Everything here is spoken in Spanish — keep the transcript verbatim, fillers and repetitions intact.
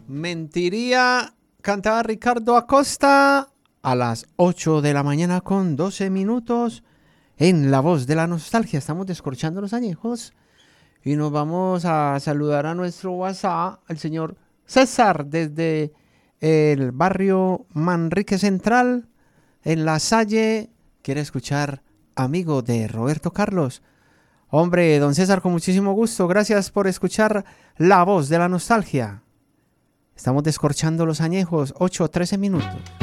Mentiría, cantaba Ricardo Acosta a las ocho de la mañana con doce minutos en La Voz de la Nostalgia. Estamos descorchando los añejos y nos vamos a saludar a nuestro WhatsApp, al señor César, desde el barrio Manrique Central, en La Salle. Quiere escuchar Amigo de Roberto Carlos. Hombre, don César, con muchísimo gusto. Gracias por escuchar La Voz de la Nostalgia. Estamos descorchando los añejos, ocho trece minutos.